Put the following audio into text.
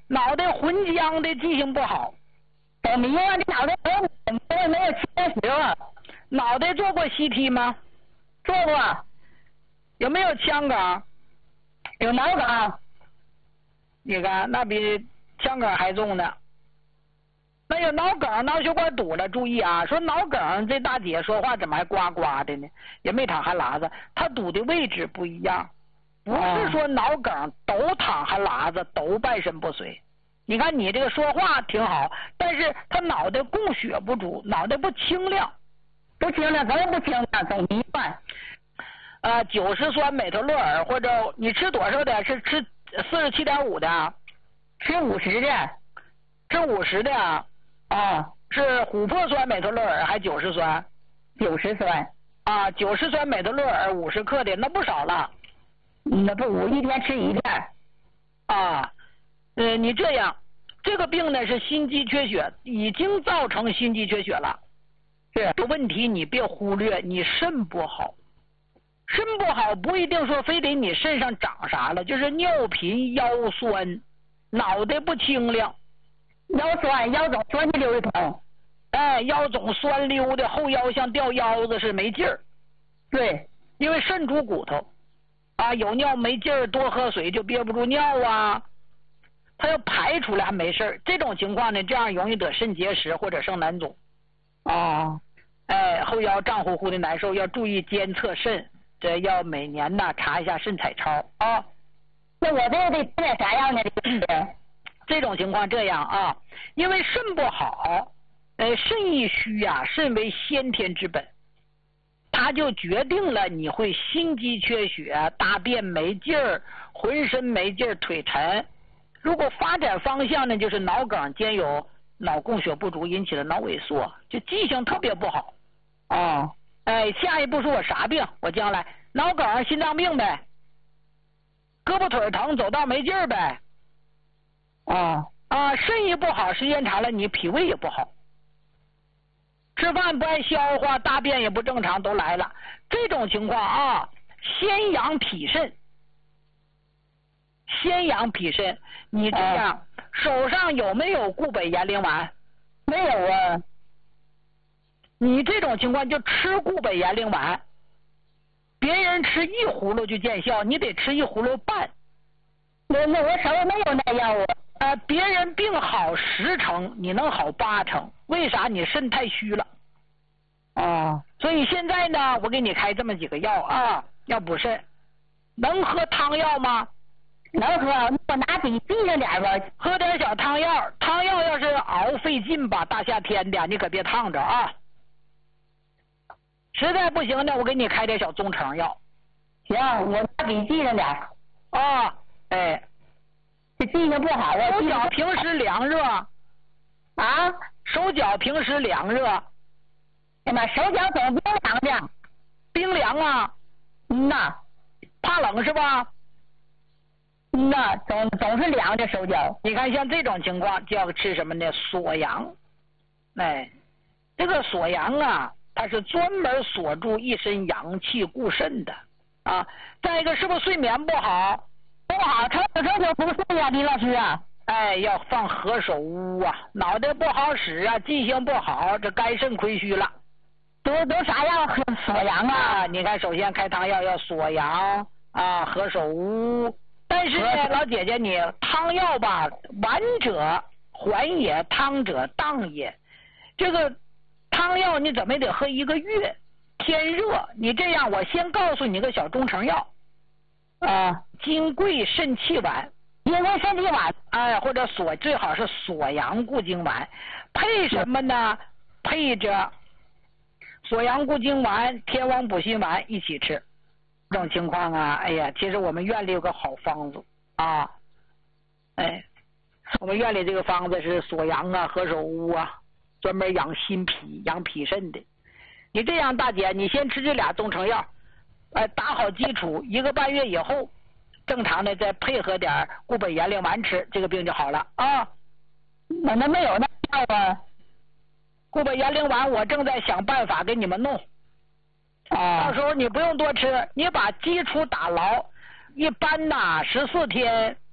脑袋混浆的，记性不好。 都迷了，这脑袋没有清醒了。 脑袋做过 CT 吗？ 做过。 有没有腔梗？ 有脑梗。 你看，那比腔梗还重呢。那有脑梗，脑血管堵了，注意啊！说脑梗，这大姐说话怎么还呱呱的呢？也没淌哈喇子，她堵的位置不一样，不是说脑梗都淌哈喇子，都半身不遂。你看你这个说话挺好，但是她脑袋供血不足，脑袋不清亮， 不清亮，怎么不清亮？总迷幻。 90酸美特洛尔，或者你吃多少的？是吃47.5的？ 吃50的？ 吃50的啊？是琥珀酸美特洛尔还90酸 ？90酸。 啊，90酸美特洛尔50克的，那不少了。 那不我一天吃1片。 啊，你这样，这个病呢是心肌缺血，已经造成心肌缺血了。 是。 这问题你别忽略，你肾不好。肾不好不一定说非得你身上长啥了，就是尿频、腰酸、脑袋不清亮。 腰酸、腰肿、酸溜的疼。 腰肿酸溜的，后腰像吊腰子似的没劲儿。 对， 因为肾主骨头啊，有尿没劲儿，多喝水就憋不住尿啊，它要排出来还没事儿。这种情况呢，这样容易得肾结石或者生囊肿。后腰胀乎乎的难受，要注意监测肾，这要每年呢查一下肾彩超啊。 那我这个得吃点啥药呢？ 这种情况这样啊，因为肾不好，肾一虚啊，肾为先天之本，它就决定了你会心肌缺血、大便没劲儿、浑身没劲儿、腿沉。如果发展方向呢，就是脑梗兼有脑供血不足引起的脑萎缩，就记性特别不好。下一步说我啥病？我将来脑梗、心脏病呗，胳膊腿疼、走道没劲儿呗。肾一不好，时间长了你脾胃也不好，吃饭不爱消化，大便也不正常，都来了。这种情况啊，先养脾肾，你这样，手上有没有固北延龄丸？ 没有啊。 你这种情况就吃固北延龄丸，别人吃1葫芦就见效，你得吃1葫芦半。 那我手里没有那药啊。 别人病好10成，你能好8成，为啥？你肾太虚了。所以现在呢，我给你开这么几个药啊，要补肾。能喝汤药吗？ 能喝，我拿笔记上点吧。 喝点小汤药，汤药要是熬费劲吧，大夏天的你可别烫着啊。实在不行呢，我给你开点小中成药。 行，我拿笔记上点。这记性不好啊。 手脚平时凉热。手脚平时凉热。 哎妈，手脚总冰凉的。 冰凉啊？怕冷是吧？ 总是凉着手脚。 你看像这种情况就要吃什么呢？锁阳。这个锁阳啊，它是专门锁住一身阳气固肾的啊。再一个，是不是睡眠不好？ 不好，成就不睡呀，李老师啊。 要放何首乌啊，脑袋不好使啊，记性不好，这肝肾亏虚了。 都啥药锁阳啊？ 你看，首先开汤药要锁阳啊，何首乌。但是呢，老姐姐你汤药吧，丸者缓也，汤者荡也。这个汤药你怎么也得喝1个月，天热。你这样，我先告诉你个小中成药。金匮肾气丸。 金匮肾气丸。 或者最好是锁阳固精丸。配什么呢？配着锁阳固精丸、天王补心丸一起吃。这种情况啊，其实我们院里有个好方子啊。我们院里这个方子是锁阳啊、何首乌啊，专门养心脾、养脾肾的。你这样，大姐，你先吃这俩中成药，打好基础，1个半月以后，正常的再配合点固北延龄丸吃，这个病就好了啊。 那没有那药啊？ 固北延龄丸我正在想办法给你们弄。到时候你不用多吃，你把基础打牢，一般呐14天